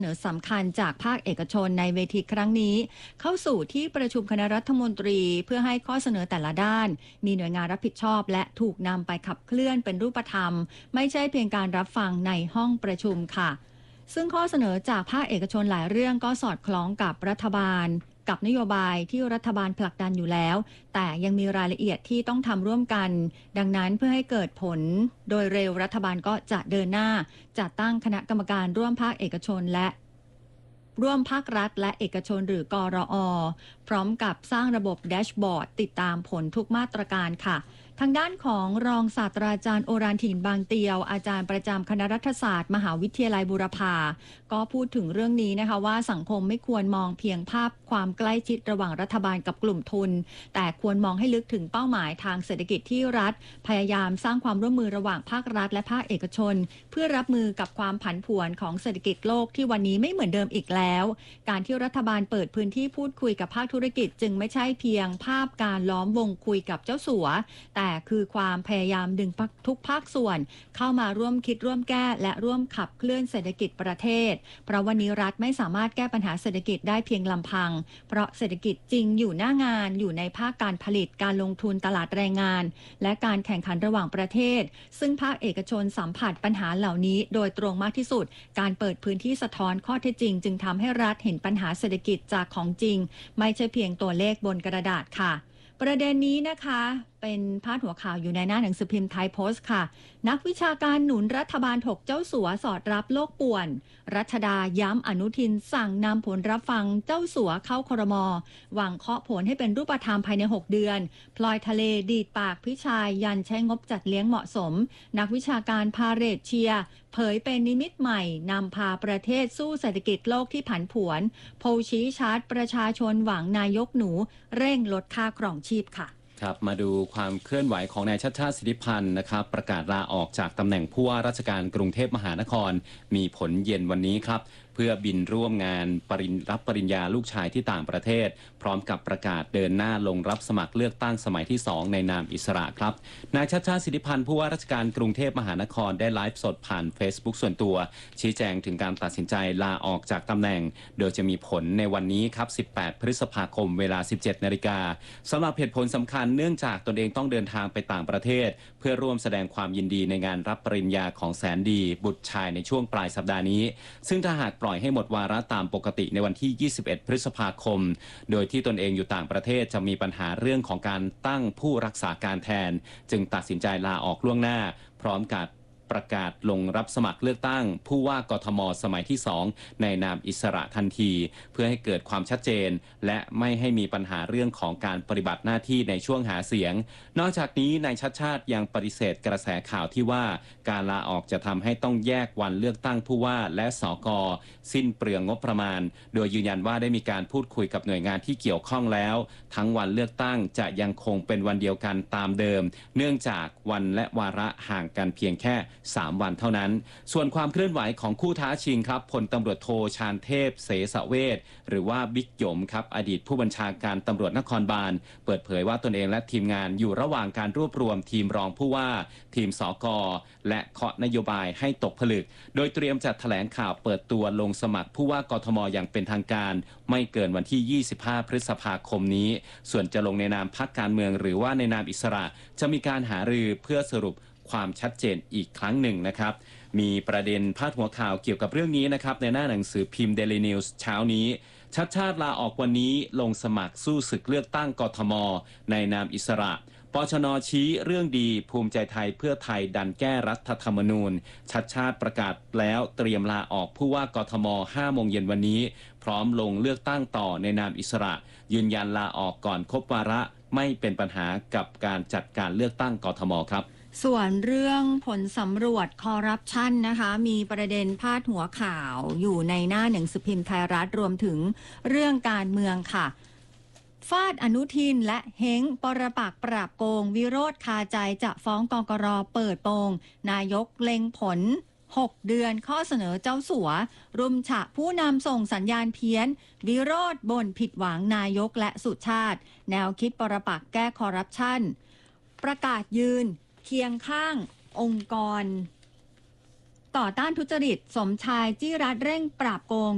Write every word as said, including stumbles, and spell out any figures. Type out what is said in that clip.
เสนอสำคัญจากภาคเอกชนในเวทีครั้งนี้เข้าสู่ที่ประชุมคณะรัฐมนตรีเพื่อให้ข้อเสนอแต่ละด้านมีหน่วยงานรับผิดชอบและถูกนำไปขับเคลื่อนเป็นรูปธรรมไม่ใช่เพียงการรับฟังในห้องประชุมค่ะซึ่งข้อเสนอจากภาคเอกชนหลายเรื่องก็สอดคล้องกับรัฐบาลกับนโยบายที่รัฐบาลผลักดันอยู่แล้วแต่ยังมีรายละเอียดที่ต้องทำร่วมกันดังนั้นเพื่อให้เกิดผลโดยเร็วรัฐบาลก็จะเดินหน้าจัดตั้งคณะกรรมการร่วมภาคเอกชนและร่วมภาครัฐและเอกชนหรือกรอ.พร้อมกับสร้างระบบแดชบอร์ดติดตามผลทุกมาตรการค่ะทางด้านของรองศาสตราจารย์โอรานถิ่นบางเตียวอาจารย์ประจำคณะรัฐศาสตร์มหาวิทยาลัยบูรพาก็พูดถึงเรื่องนี้นะคะว่าสังคมไม่ควรมองเพียงภาพความใกล้ชิดระหว่างรัฐบาลกับกลุ่มทุนแต่ควรมองให้ลึกถึงเป้าหมายทางเศรษฐกิจที่รัฐพยายามสร้างความร่วมมือระหว่างภาครัฐและภาคเอกชนเพื่อรับมือกับความผันผวนของเศรษฐกิจโลกที่วันนี้ไม่เหมือนเดิมอีกแล้วการที่รัฐบาลเปิดพื้นที่พูดคุยกับภาคธุรกิจจึงไม่ใช่เพียงภาพการล้อมวงคุยกับเจ้าสัวแต่คือความพยายามดึงทุกภาคส่วนเข้ามาร่วมคิดร่วมแก้และร่วมขับเคลื่อนเศรษฐกิจประเทศเพราะวันนี้รัฐไม่สามารถแก้ปัญหาเศรษฐกิจได้เพียงลำพังเพราะเศรษฐกิจจริงอยู่หน้างานอยู่ในภาคการผลิตการลงทุนตลาดแรงงานและการแข่งขันระหว่างประเทศซึ่งภาคเอกชนสัมผัสปัญหาเหล่านี้โดยตรงมากที่สุดการเปิดพื้นที่สะท้อนข้อเท็จจริงจึงทำให้รัฐเห็นปัญหาเศรษฐกิจจากของจริงไม่ใช่เพียงตัวเลขบนกระดาษค่ะประเด็นนี้นะคะเป็นพาดหัวข่าวอยู่ในหน้าหนังสือพิมพ์ไทยโพสต์ค่ะนักวิชาการหนุนรัฐบาลถกเจ้าสัวสอดรับโลกป่วนรัชดาย้ำอนุทินสั่งนำผลรับฟังเจ้าสัวเข้าครม.หวังเคาะผลให้เป็นรูปธรรมภายในหกเดือนพลอยทะเลดีดปากพิชัยยันใช้งบจัดเลี้ยงเหมาะสมนักวิชาการพาเรตเชียเผยเป็นนิมิตใหม่นำพาประเทศสู้เศรษฐกิจโลกที่ผันผวนโพลชี้ชัดประชาชนหวังนายกหนูเร่งลดค่าครองชีพค่ะครับมาดูความเคลื่อนไหวของนายชัชชาติสิทธิพันธ์นะครับประกาศลาออกจากตำแหน่งผู้ว่าราชการกรุงเทพมหานครมีผลเย็นวันนี้ครับเพื่อบินร่วมงานปริญรับปริญญาลูกชายที่ต่างประเทศพร้อมกับประกาศเดินหน้าลงรับสมัครเลือกตั้งสมัยที่สองในนามอิสระครับนายชัชชาติสิทธิพันธ์ผู้ว่าราชการกรุงเทพมหานครได้ไลฟ์สดผ่าน Facebook ส่วนตัวชี้แจงถึงการตัดสินใจลาออกจากตำแหน่งโดยจะมีผลในวันนี้ครับสิบแปดพฤษภาคมเวลา สิบเจ็ดนาฬิกาสำหรับเหตุผลสำคัญเนื่องจากตนเองต้องเดินทางไปต่างประเทศเพื่อร่วมแสดงความยินดีในงานรับปริญญาของแสนดีบุตรชายในช่วงปลายสัปดาห์นี้ซึ่งถ้าหากปล่อยให้หมดวาระตามปกติในวันที่ยี่สิบเอ็ดพฤษภาคมโดยที่ตนเองอยู่ต่างประเทศจะมีปัญหาเรื่องของการตั้งผู้รักษาการแทนจึงตัดสินใจลาออกล่วงหน้าพร้อมกับประกาศลงรับสมัครเลือกตั้งผู้ว่ากทมสมัยที่สองในนามอิสระทันทีเพื่อให้เกิดความชัดเจนและไม่ให้มีปัญหาเรื่องของการปฏิบัติหน้าที่ในช่วงหาเสียงนอกจากนี้นายชัชชาติยังปฏิเสธกระแสข่าวที่ว่าการลาออกจะทำให้ต้องแยกวันเลือกตั้งผู้ว่าและสก.สิ้นเปลืองงบประมาณโดยยืนยันว่าได้มีการพูดคุยกับหน่วยงานที่เกี่ยวข้องแล้วทั้งวันเลือกตั้งจะยังคงเป็นวันเดียวกันตามเดิมเนื่องจากวันและวาระห่างกันเพียงแค่สามวันเท่านั้นส่วนความเคลื่อนไหวของคู่ท้าชิงครับพลตำรวจโทชาญเทพเสสเวชหรือว่าบิ๊กหยมครับอดีตผู้บัญชาการตำรวจนครบาลเปิดเผยว่าตนเองและทีมงานอยู่ระหว่างการรวบรวมทีมรองผู้ว่าทีมสก.และเคาะนโยบายให้ตกผลึกโดยเตรียมจัดแถลงข่าวเปิดตัวลงสมัครผู้ว่ากทมอย่างเป็นทางการไม่เกินวันที่ยี่สิบห้าพฤษภาคมนี้ส่วนจะลงในนามพรรคการเมืองหรือว่าในนามอิสระจะมีการหารือเพื่อสรุปความชัดเจนอีกครั้งหนึ่งนะครับมีประเด็นพาดหัวข่าวเกี่ยวกับเรื่องนี้นะครับในหน้าหนังสือพิมพ์ Daily News เช้านี้ชัดชาติลาออกวันนี้ลงสมัครสู้ศึกเลือกตั้งกทมในนามอิสระปชน.ชี้เรื่องดีภูมิใจไทยเพื่อไทยดันแก้รัฐธรรมนูญชัดชาติประกาศแล้วเตรียมลาออกผู้ว่ากทมห้าโมงเย็นวันนี้พร้อมลงเลือกตั้งต่อในนามอิสระยืนยันลาออกก่อนครบวาระไม่เป็นปัญหากับการจัดการเลือกตั้งกทมครับส่วนเรื่องผลสำรวจคอร์รัปชันนะคะมีประเด็นพาดหัวข่าวอยู่ในหน้าหนังสือพิมพ์ไทยรัฐรวมถึงเรื่องการเมืองค่ะฟาดอนุทินและเฮ้งปรปักษ์ปราบโกงวิโรธคาใจจะฟ้องกกร.เปิดโปงนายกเล็งผลหกเดือนข้อเสนอเจ้าสัวรุมฉะผู้นำส่งสัญญาณเพี้ยนวิโรธบ่นผิดหวังนายกและสุชาติแนวคิดปรปักษ์แก้คอร์รัปชันประกาศยืนเคียงข้างองค์กรต่อต้านทุจริตสมชายจี้รัฐเร่งปราบโกง